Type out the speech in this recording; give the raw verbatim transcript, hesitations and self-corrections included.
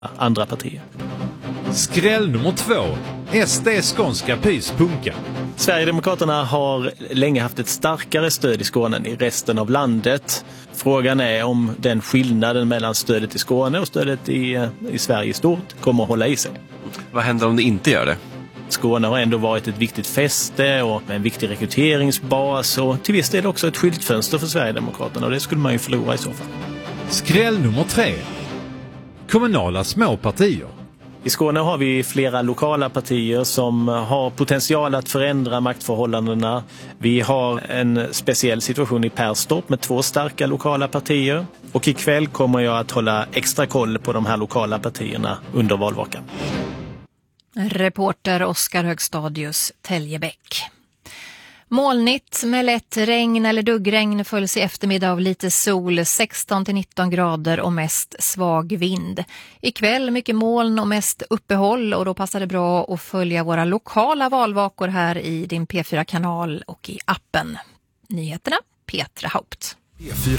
andra partier. Skräll nummer två. S D skånska pys punka. Sverigedemokraterna har länge haft ett starkare stöd i Skåne än i resten av landet. Frågan är om den skillnaden mellan stödet i Skåne och stödet i, i Sverige i stort kommer att hålla i sig. Vad händer om det inte gör det? Skåne har ändå varit ett viktigt fäste och en viktig rekryteringsbas och till viss del också ett skyltfönster för Sverigedemokraterna, och det skulle man ju förlora i så fall. Skräll nummer tre. Kommunala småpartier. I Skåne har vi flera lokala partier som har potential att förändra maktförhållandena. Vi har en speciell situation i Perstorp med två starka lokala partier. Och ikväll kommer jag att hålla extra koll på de här lokala partierna under valvakan. Reporter Oskar Högstadius, Täljebäck. Molnigt med lätt regn eller duggregn följs i eftermiddag av lite sol, sexton till nitton grader och mest svag vind. Ikväll mycket moln och mest uppehåll, och då passar det bra att följa våra lokala valvakor här i din P fyra-kanal och i appen. Nyheterna, Petra Haupt. P fyra